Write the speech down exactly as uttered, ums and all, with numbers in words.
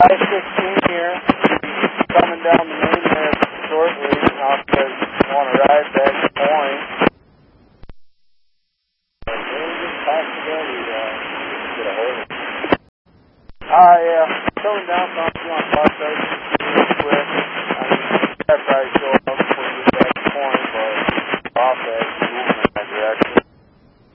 I sixteen here, coming down the main there shortly, and I'll say, want to ride back to Point. Ah, yeah, coming down from you on Park Station, quick. I mean, that probably show up before you